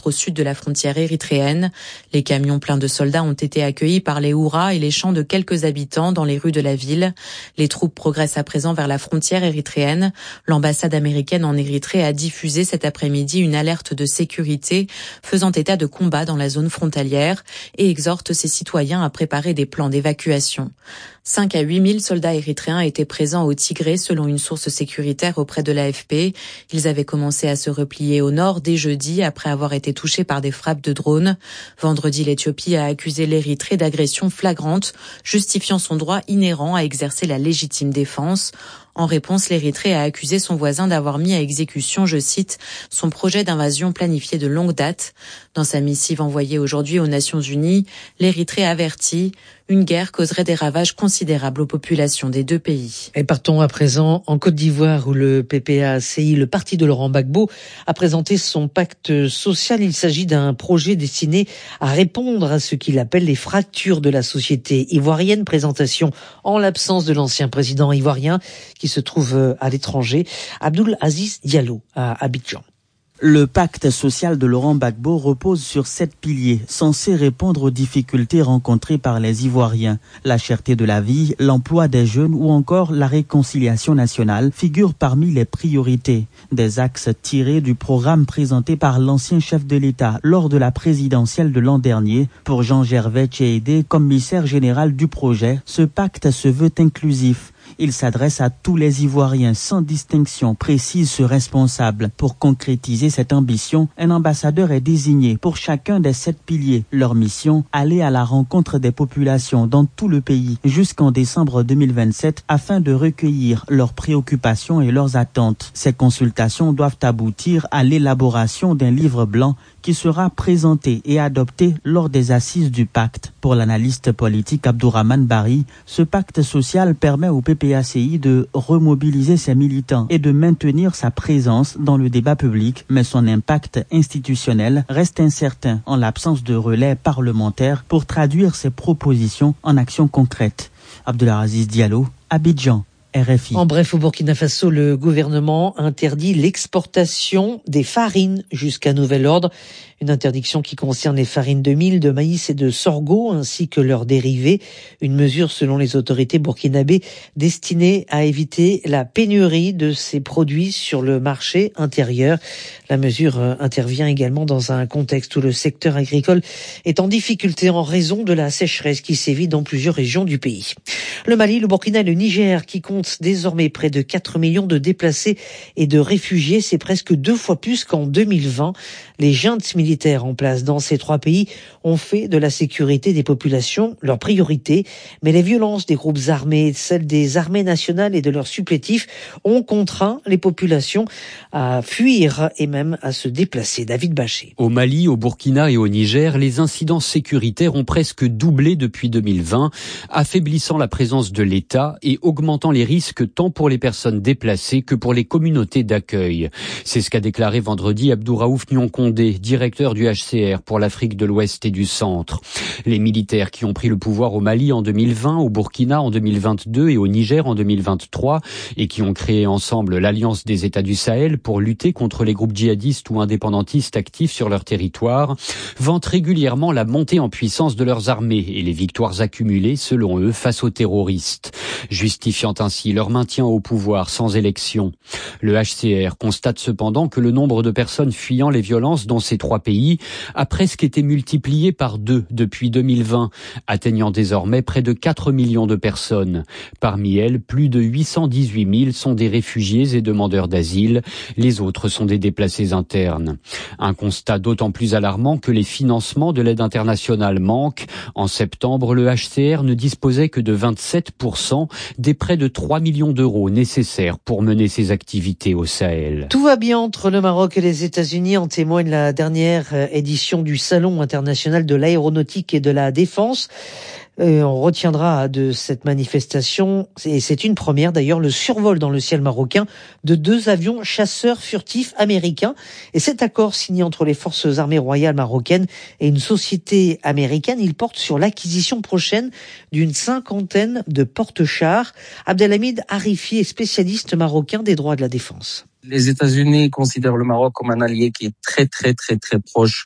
au sud de la frontière érythréenne. Les camions pleins de soldats ont été accueillis par les hurrahs et les chants de quelques habitants dans les rues de la ville. Les troupes progressent à présent vers la frontière érythréenne. L'ambassade américaine en Érythrée a diffusé cet après-midi une alerte de sécurité faisant état de combats dans la zone frontalière et exhorte ses citoyens à préparer des plans d'évacuation. 5 à 8 000 soldats érythréens étaient présents au Tigré selon une source sécuritaire auprès de l'AFP. Ils avaient commencé à se replier au nord dès jeudi après avoir été touchés par des frappes de drones. Vendredi, l'Éthiopie a accusé l'Érythrée d'agression flagrante, justifiant son droit inhérent à exercer la légitime défense. En réponse, l'Érythrée a accusé son voisin d'avoir mis à exécution, je cite, son projet d'invasion planifié de longue date. Dans sa missive envoyée aujourd'hui aux Nations Unies, l'Érythrée avertit une guerre causerait des ravages considérables aux populations des deux pays. Et partons à présent en Côte d'Ivoire où le PPACI, le parti de Laurent Gbagbo, a présenté son pacte social. Il s'agit d'un projet destiné à répondre à ce qu'il appelle les fractures de la société ivoirienne. Présentation en l'absence de l'ancien président ivoirien qui se trouve à l'étranger, Abdoul Aziz Diallo à Abidjan. Le pacte social de Laurent Gbagbo repose sur 7 piliers, censés répondre aux difficultés rencontrées par les Ivoiriens. La cherté de la vie, l'emploi des jeunes ou encore la réconciliation nationale figurent parmi les priorités. Des axes tirés du programme présenté par l'ancien chef de l'État lors de la présidentielle de l'an dernier. Pour Jean-Gervais Tchéhédé, commissaire général du projet, ce pacte se veut inclusif. Il s'adresse à tous les Ivoiriens sans distinction, précise ce responsable. Pour concrétiser cette ambition, un ambassadeur est désigné pour chacun des 7 piliers. Leur mission, aller à la rencontre des populations dans tout le pays jusqu'en décembre 2027 afin de recueillir leurs préoccupations et leurs attentes. Ces consultations doivent aboutir à l'élaboration d'un livre blanc qui sera présenté et adopté lors des assises du pacte. Pour l'analyste politique Abdourahmane Bari, ce pacte social permet au PPACI de remobiliser ses militants et de maintenir sa présence dans le débat public, mais son impact institutionnel reste incertain en l'absence de relais parlementaire pour traduire ses propositions en actions concrètes. Abdelaziz Diallo, Abidjan. RFI. En bref, au Burkina Faso, le gouvernement interdit l'exportation des farines jusqu'à nouvel ordre. Une interdiction qui concerne les farines de mil, de maïs et de sorgho, ainsi que leurs dérivés. Une mesure, selon les autorités burkinabées, destinée à éviter la pénurie de ces produits sur le marché intérieur. La mesure intervient également dans un contexte où le secteur agricole est en difficulté en raison de la sécheresse qui sévit dans plusieurs régions du pays. Le Mali, le Burkina et le Niger, qui comptent désormais près de 4 millions de déplacés et de réfugiés, c'est presque 2 fois plus qu'en 2020. Les juntes militaires en place dans ces 3 pays ont fait de la sécurité des populations leur priorité. Mais les violences des groupes armés, celles des armées nationales et de leurs supplétifs ont contraint les populations à fuir et même à se déplacer. David Bachet. Au Mali, au Burkina et au Niger, les incidents sécuritaires ont presque doublé depuis 2020, affaiblissant la présence de l'État et augmentant les risques tant pour les personnes déplacées que pour les communautés d'accueil. C'est ce qu'a déclaré vendredi Abdouraouf Nion-Condé, directeur du HCR pour l'Afrique de l'Ouest et du Centre. Les militaires qui ont pris le pouvoir au Mali en 2020, au Burkina en 2022 et au Niger en 2023 et qui ont créé ensemble l'Alliance des États du Sahel pour lutter contre les groupes djihadistes ou indépendantistes actifs sur leur territoire, vantent régulièrement la montée en puissance de leurs armées et les victoires accumulées, selon eux, face aux terroristes, justifiant ainsi leur maintien au pouvoir sans élection. Le HCR constate cependant que le nombre de personnes fuyant les violences dans ces 3 pays a presque été multiplié par 2 depuis 2020, atteignant désormais près de 4 millions de personnes. Parmi elles, plus de 818 000 sont des réfugiés et demandeurs d'asile. Les autres sont des déplacés internes. Un constat d'autant plus alarmant que les financements de l'aide internationale manquent. En septembre, le HCR ne disposait que de 27% des près de 3 millions d'euros nécessaires pour mener ses activités au Sahel. Tout va bien entre le Maroc et les États-Unis, en témoigne la dernière édition du Salon international de l'aéronautique et de la défense. On retiendra de cette manifestation, et c'est une première d'ailleurs, le survol dans le ciel marocain de 2 avions chasseurs furtifs américains. Et cet accord signé entre les forces armées royales marocaines et une société américaine, il porte sur l'acquisition prochaine d'une 50aine de porte-chars. Abdelhamid Arifi est spécialiste marocain des droits de la défense. Les États-Unis considèrent le Maroc comme un allié qui est très proche